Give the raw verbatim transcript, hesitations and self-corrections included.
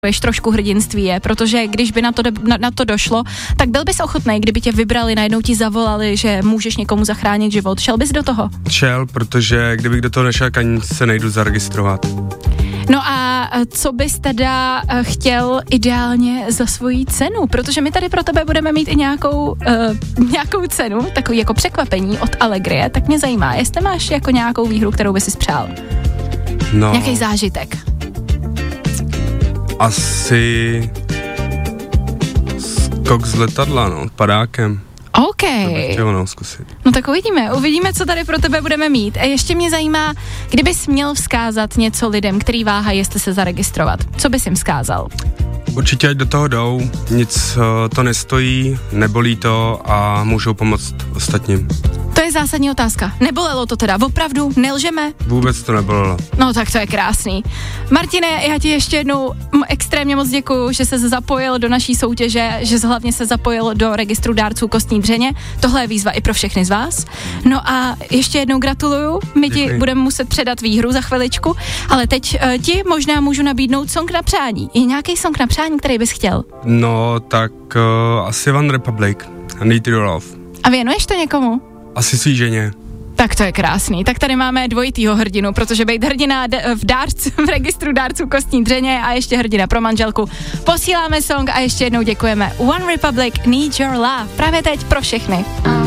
ještě trošku hrdinství je, protože když by na to, na, na to došlo, tak byl bys ochotný, kdyby tě vybrali, najednou ti zavolali, že můžeš někomu zachránit život. Šel bys do toho? Šel, protože kdybych do toho nešel, ani se nejdu zaregistrovat. No a co bys teda chtěl ideálně za svoji cenu? Protože my tady pro tebe budeme mít i nějakou, uh, nějakou cenu, takový jako překvapení od Allegrie, tak mě zajímá, jestli máš jako nějakou výhru, kterou bys si spřál. No. Nějaký zážitek. Asi skok z letadla, no, padákem. OK. Chtěl, no, zkusit. No tak uvidíme, uvidíme, co tady pro tebe budeme mít. A ještě mě zajímá, kdybys měl vzkázat něco lidem, který váhají, jestli se zaregistrovat. Co bys jim vzkázal? Určitě ať do toho jdou, nic uh, to nestojí, nebolí to a můžou pomoct ostatním. To je zásadní otázka. Nebolelo to teda? Opravdu? Nelžeme? Vůbec to nebolelo. No tak to je krásný. Martine, já ti ještě jednou extrémně moc děkuju, že ses zapojil do naší soutěže, že jsi hlavně se zapojil do registru dárců kostní dřeně. Tohle je výzva i pro všechny z vás. No a ještě jednou gratuluju. My ti Děkuji. budeme muset předat výhru za chviličku, ale teď uh, ti možná můžu nabídnout song na přání. Je nějaký song na přání, který bys chtěl? No, tak uh, asi One Republic, Need Your Love. A věnuješ to někomu? Asi svý ženě. Tak to je krásný. Tak tady máme dvojitýho hrdinu, protože být hrdina d- v dárc, v registru dárců kostní dřeně a ještě hrdina pro manželku. Posíláme song a ještě jednou děkujeme. One Republic, Need Your Love. Právě teď pro všechny.